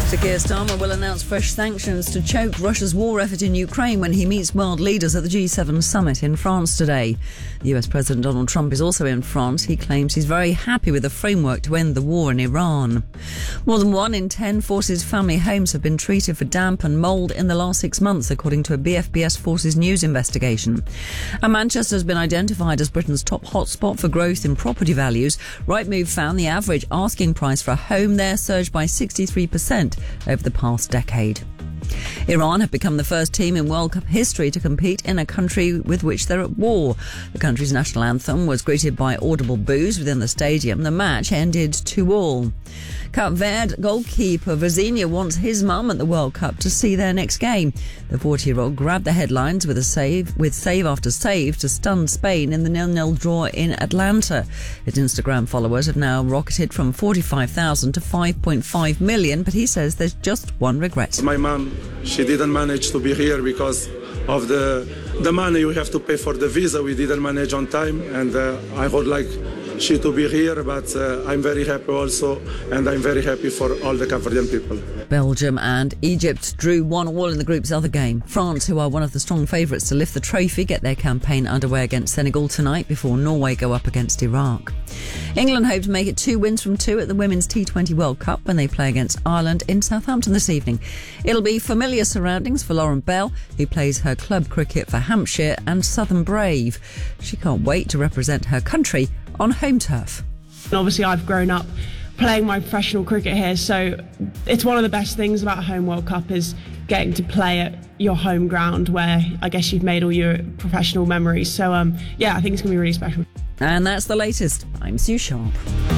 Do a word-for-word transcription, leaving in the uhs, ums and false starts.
Sir Keir Starmer will announce fresh sanctions to choke Russia's war effort in Ukraine when he meets world leaders at the G seven summit in France today. The U S President Donald Trump is also in France. He claims he's very happy with the framework to end the war in Iran. More than one in ten Forces family homes have been treated for damp and mould in the last six months, according to a B F B S Forces News investigation. And Manchester has been identified as Britain's top hotspot for growth in property values. Rightmove found the average asking price for a home there surged by sixty-three percent over the past decade. Iran have become the first team in World Cup history to compete in a country with which they're at war. The country's national anthem was greeted by audible boos within the stadium. The match ended two all. Cape Verde goalkeeper Vizinha wants his mum at the World Cup to see their next game. The forty-year-old grabbed the headlines with a save, with save after save to stun Spain in the nil nil draw in Atlanta. His Instagram followers have now rocketed from forty-five thousand to five point five million, but he says there's just one regret. My mum, she didn't manage to be here because of the the money we have to pay for the visa. We didn't manage on time, and uh, I would like she to be here, but uh, I'm very happy also, and I'm very happy for all the Cape Verdean people. Belgium and Egypt drew one all in the group's other game. France, who are one of the strong favourites to lift the trophy, get their campaign underway against Senegal tonight before Norway go up against Iraq. England hope to make it two wins from two at the Women's T twenty World Cup when they play against Ireland in Southampton this evening. It'll be familiar surroundings for Lauren Bell, who plays her club cricket for Hampshire and Southern Brave. She can't wait to represent her country on home turf. And obviously I've grown up playing my professional cricket here, so it's one of the best things about a home World Cup is getting to play at your home ground where I guess you've made all your professional memories. So um, yeah, I think it's going to be really special. And that's the latest. I'm Sue Sharp.